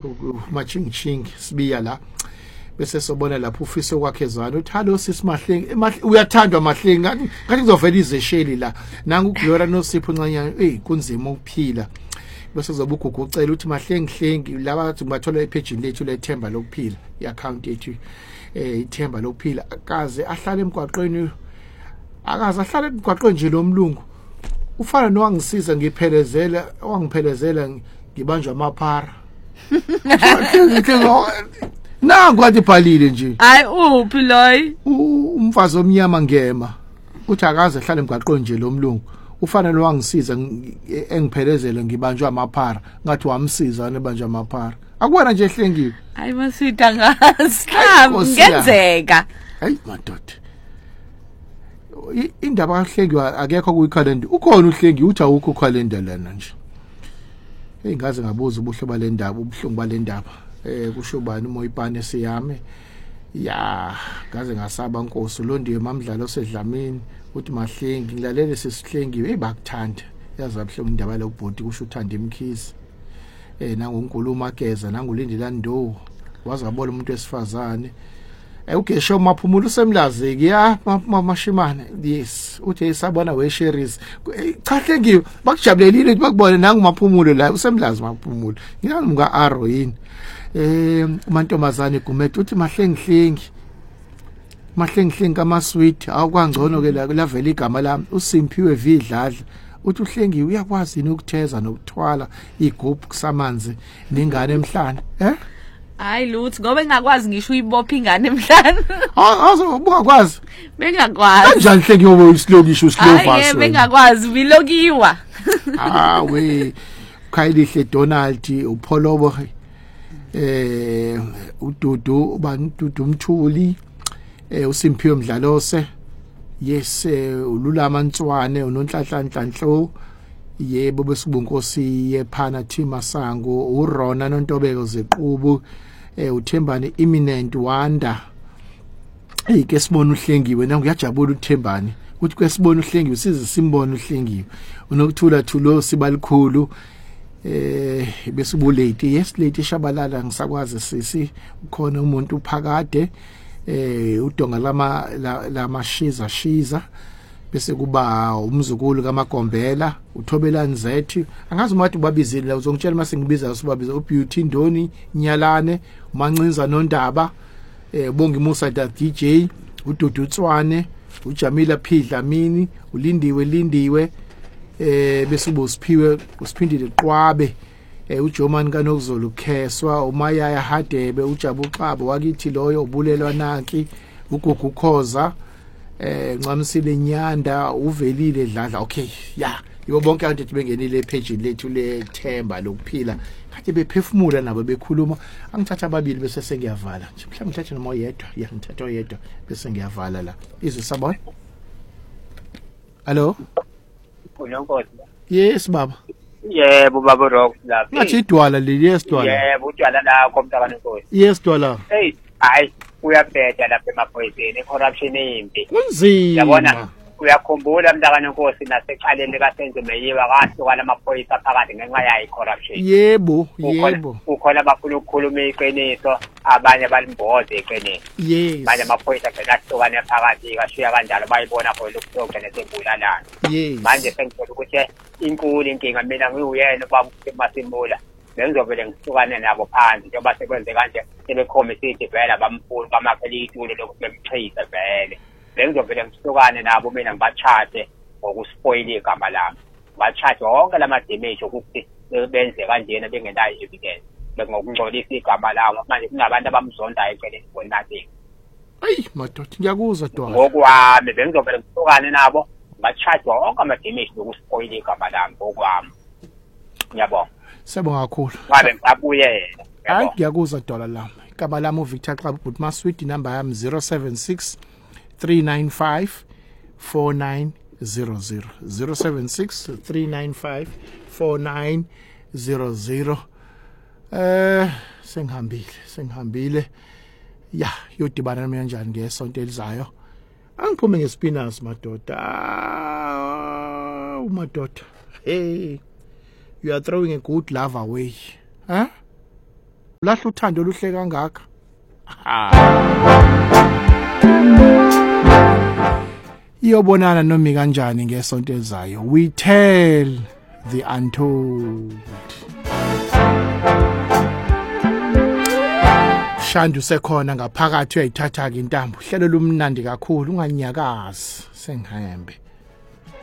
maching sibiya la bese sobona lapho ufiso kwakhe ezwana uthi hallo sisi Mahlengi uyathandwa Mahlengi ngathi ngizovela izesheli la nangu uGloria noSipho Ncanyana kunzima ukuphila bese zoba ugugu ucela uthi Mahlengi laba bathi bathola epagini lethu lethemba lokuphila iaccount yethu ithemba lokuphila akaze ahlale emgwaqweni nje lomlungu ufana nowangisiza ngiphelezela wangiphelezela ngibanjwa amaphara nangu athi phalile nje hayi uphi loyi umfazi omnyama ngema uthi akaze ahlale emgwaqweni nje lomlungu ufana nowangisiza engiphelezela ngibanjwa amaphara ngathi wamsiza nebanjwa amaphara akubona nje ehlengiwe hayi masita ngasikhabi ngenzeka hayi madoda indaba kaHlengiwe akekho kuyicalendar ukhona uHlengiwe uthi awukho calendar lana nje ngaze ngabuza ubuhle balendaba ubuhlungu balendaba kusho ubani uMoyipane siyame ya ngaze ngasaba Nkosi Londiwe mamdlalo osedlamini uthi Mahlengi ngilalele sesihlengiwe bakuthanda yazi abuhlungu indaba lokubhodi kusho uthanda imkhizi nanguNkulumo ageza nangulindela Ndo wazabona umuntu wesifazane ugesho maphumulo usemlazeki ya mashimane yes uthi esabona wesheries cha Hlengiwe bakujabulelile ukuthi bakubone nangu maphumulo la usemlazi maphumulo nginamka Aro yini umantombazane Gumede uthi Mahlengi kamasweet awukwangcono ke la vele igama lami uSimphiwe Vidladla uthi uHlengiwe uyakwazi ukutheza nokuthwala igubhu kusamanzi ningane emhlanje hayi lutho ngoba engakwazi ngisho uyibopha ingane emhlanje awuzobukwazi bengakwazi kanjani Hlengiwe isilokisho usilova hayi bengakwazi bilokiwa we Khayilihle Donald uPholobo uDudu uBantudu Mthuli uSimphiwe Mdlalose yes uLulama Ntswane uNonhlanhla yebo besibunkosi yephana Thima Sango uRona noNtobeko zequbu uThembani imminent wanda ke sibona uHlengiwe nangu uyajabula uThembani uthi kwesibona uHlengiwe size simbone uHlengiwe unokuthula thulo sibalikhulu besibulate yes late Shabalala ngisakwazi sisi ukhona umuntu uphakade udonga lama shiza bese kuba umzukulu kaMagombela uThobelani Zethi angazi umathi ubabizile la uzongitshela mase ngibiza usibabiza uBeauty Ndoni Nyalane uMancinza Nondaba Bongi Musa DJ uDudu Tswane uJamila Phidlamini uLindiwe bese usiphindile Qwabe uJoman kaNokuzolo Kheswa uMayaya Hadebe uJabu Xabo wakithi loyo ubulelwa nanki uGugu Khoza Ncamisile Nyanda uvelile Dladla okay yeah yibo bonke abantu ethi bengenile page lethu lethemba lokuphila kade bephefumula nabo bekhuluma angithatha ababili bese sengiyavala nje mhlawumbe ngithathe noma oyedwa ya ngithatha oyedwa bese ngiyavala la izwe saboy hello Unonkosi yes baba yebo baba Rock lapha ngathi idwala leli yes dwala yebo udwala la komntaka Nkosi yes dwala hey hayi uyabheda lapha emaphoyiseni corruption impi kunzima yabona uyakhumbula mntaka Nkosi nasecaleni kaSenzo Meyiwa kahlukana amaphoyisa phakathi ngenxa yayi corruption yebo ukhona abafuna ukukhuluma iqiniso abanye balimboze iqiniso yes manje amaphoyisa ahlukane phakathi kashiya kanjalo bayibona khona lokugcina sebulalana yes manje sengithola ukuthi inkulu inkinga mina ngiyuyena baba uMasimula bengizovele ngihlukane nabo phansi njengoba sekwenze kanje sebekhomisiti vele bamfuni bamakhela itulo lokuthi bemchithe vele bengizovele ngihlukane nabo mina ngibachate ngokuspoil igama lami bachate wonke lamadimage ukuthi benze kanjena bengenayo evidence ngokungcolisa igama lawo manje kunabantu abamzondayo eceleni for nothing ayi madoda ngiyakuzwa dwa ngokwami bengizovele ngihlukane nabo ngibachate wonke amadimage ngokuspoil igama lami ngokwami ngiyabonga Siyabonga kakhulu. Ngabe ngabuyela. Hayi ngiyakuzwa dola lami. Igama lami uVictor Xaba but masweet number yami 076 395 4900 076 395 4900 sengihambile ya yodibana nami kanjani ngesonto elizayo angiphume ngespinach madoda umadoda hey you are throwing a good love away huh lahla uthando oluhle kangaka iyobonana nomi kanjani ngesonto ezayo we tell the untold Shandu sekhona ngaphakathi uyayithatha ke intambo hlelo lumnandi kakhulu unganyakazi sengihambe